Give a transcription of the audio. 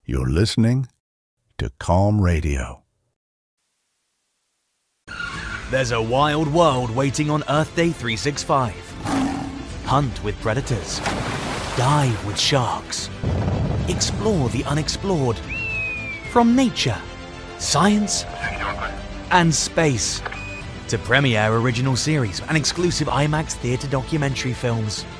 You're listening to Calm Radio. There's a wild world waiting on Earth Day 365. Hunt with predators. Dive with sharks. Explore the unexplored. From nature, science, and space to premiere original series and exclusive IMAX theatre documentary films.